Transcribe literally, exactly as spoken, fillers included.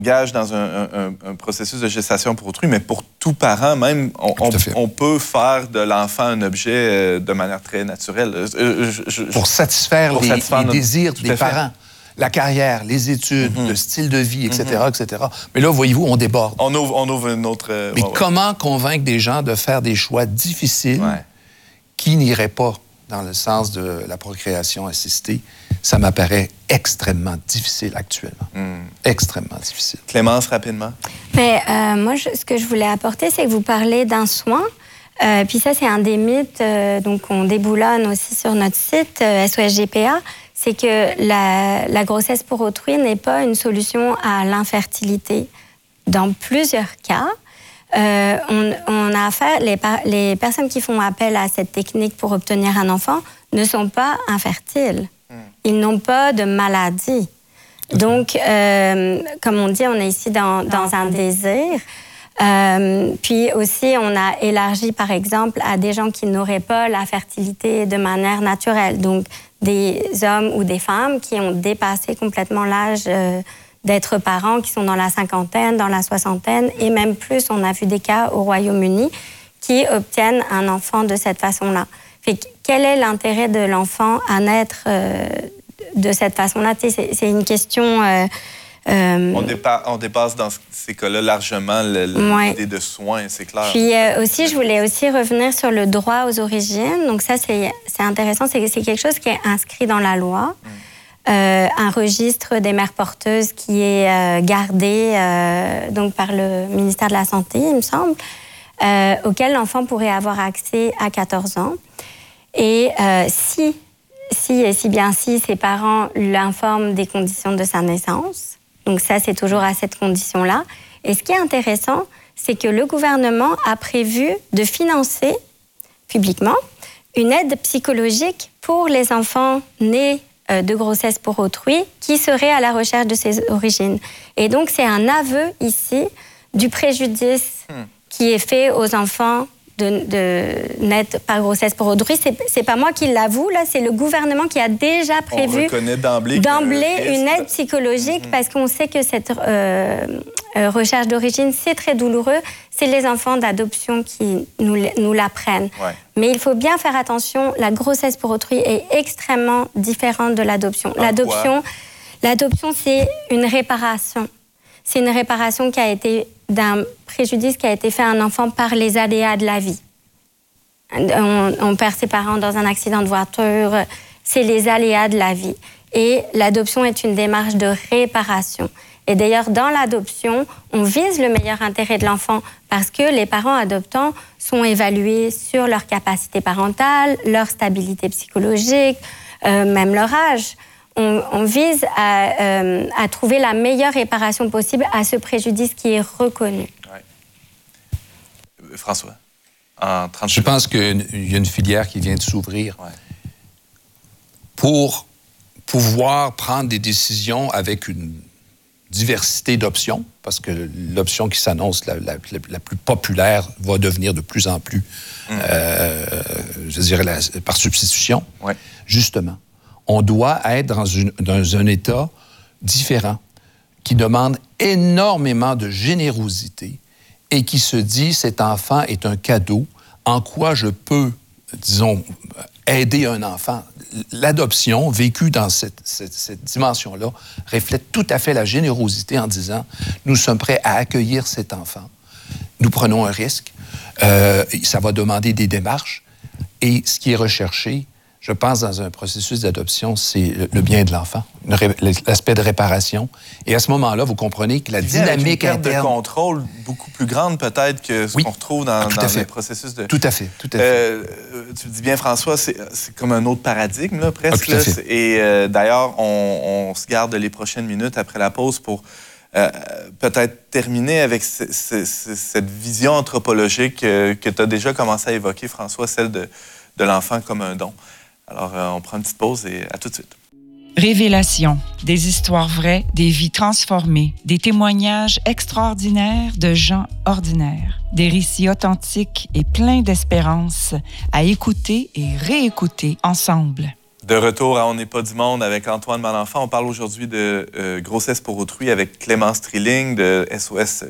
engage dans un, un, un processus de gestation pour autrui, mais pour tout parent, même, on, on, on peut faire de l'enfant un objet euh, de manière très naturelle. Euh, je, je, pour satisfaire pour les, satisfaire les notre... désirs des parents. La carrière, les études, mm-hmm. le style de vie, et cetera, mm-hmm. et cetera. Mais là, voyez-vous, on déborde. On ouvre, on ouvre une autre... Euh, Mais ouais, comment ouais. convaincre des gens de faire des choix difficiles ouais. qui n'iraient pas dans le sens de la procréation assistée? Ça m'apparaît extrêmement difficile actuellement. Mm. Extrêmement difficile. Clémence, rapidement. Mais euh, moi, je, ce que je voulais apporter, c'est que vous parlez d'un soin. Euh, puis ça, c'est un des mythes, euh, donc on déboulonne aussi sur notre site euh, S O S G P A. C'est que la, la grossesse pour autrui n'est pas une solution à l'infertilité. Dans plusieurs cas, euh, on, on a affaire, les, les personnes qui font appel à cette technique pour obtenir un enfant ne sont pas infertiles. Mm. Ils n'ont pas de maladie. Okay. Donc, euh, comme on dit, on est ici dans, dans un désir. Euh, puis aussi, on a élargi, par exemple, à des gens qui n'auraient pas la fertilité de manière naturelle. Donc, des hommes ou des femmes qui ont dépassé complètement l'âge euh, d'être parents, qui sont dans la cinquantaine, dans la soixantaine, et même plus, on a vu des cas au Royaume-Uni qui obtiennent un enfant de cette façon-là. Fait que, quel est l'intérêt de l'enfant à naître euh, de cette façon-là? C'est, c'est une question... Euh, Euh, on, dépa- on dépasse dans ces cas-là largement le, le, ouais. l'idée de soins, c'est clair. Puis euh, aussi, je voulais aussi revenir sur le droit aux origines. Donc ça, c'est, c'est intéressant. C'est, c'est quelque chose qui est inscrit dans la loi. Mm. Euh, un registre des mères porteuses qui est euh, gardé euh, donc par le ministère de la Santé, il me semble, euh, auquel l'enfant pourrait avoir accès à quatorze ans. Et euh, si, si et si bien si ses parents l'informent des conditions de sa naissance, donc ça, c'est toujours à cette condition-là. Et ce qui est intéressant, c'est que le gouvernement a prévu de financer publiquement une aide psychologique pour les enfants nés de grossesse pour autrui qui seraient à la recherche de ses origines. Et donc, c'est un aveu ici du préjudice hmm. qui est fait aux enfants de, de naître par grossesse pour autrui. C'est, c'est pas moi qui l'avoue, là, c'est le gouvernement qui a déjà prévu d'emblée, d'emblée une aide psychologique mm-hmm. parce qu'on sait que cette euh, euh, recherche d'origine, c'est très douloureux. C'est les enfants d'adoption qui nous, nous l'apprennent. Ouais. Mais il faut bien faire attention, la grossesse pour autrui est extrêmement différente de l'adoption. En l'adoption, l'adoption, c'est une réparation. C'est une réparation qui a été d'un préjudice qui a été fait à un enfant par les aléas de la vie. On, on perd ses parents dans un accident de voiture, c'est les aléas de la vie. Et l'adoption est une démarche de réparation. Et d'ailleurs, dans l'adoption, on vise le meilleur intérêt de l'enfant parce que les parents adoptants sont évalués sur leur capacité parentale, leur stabilité psychologique, euh, même leur âge. On, on vise à, euh, à trouver la meilleure réparation possible à ce préjudice qui est reconnu. Ouais. François, en trente Je pense qu'il y a une filière qui vient de s'ouvrir ouais. pour pouvoir prendre des décisions avec une diversité d'options, parce que l'option qui s'annonce la, la, la plus populaire va devenir de plus en plus, mmh. euh, je dirais, la, par substitution, ouais. justement. On doit être dans, une, dans un état différent, qui demande énormément de générosité et qui se dit, cet enfant est un cadeau, en quoi je peux, disons, aider un enfant. L'adoption, vécue dans cette, cette, cette dimension-là, reflète tout à fait la générosité en disant, nous sommes prêts à accueillir cet enfant, nous prenons un risque, euh, ça va demander des démarches, et ce qui est recherché, je pense, dans un processus d'adoption, c'est le bien de l'enfant, l'aspect de réparation. Et à ce moment-là, vous comprenez que la dynamique interne... interne... de contrôle beaucoup plus grande, peut-être, que ce oui. qu'on retrouve dans, dans les processus de... Tout à fait, tout à fait. Euh, tu le dis bien, François, c'est, c'est comme un autre paradigme, là, presque. Ah, tout à fait. Là. Et euh, d'ailleurs, on, on se garde les prochaines minutes après la pause pour euh, peut-être terminer avec ce, ce, ce, cette vision anthropologique euh, que tu as déjà commencé à évoquer, François, celle de, de l'enfant comme un don. Alors, euh, on prend une petite pause et à tout de suite. Révélation, des histoires vraies, des vies transformées, des témoignages extraordinaires de gens ordinaires, des récits authentiques et pleins d'espérance à écouter et réécouter ensemble. De retour à On n'est pas du monde avec Antoine Malenfant. On parle aujourd'hui de euh, grossesse pour autrui avec Clémence Trilling de S O S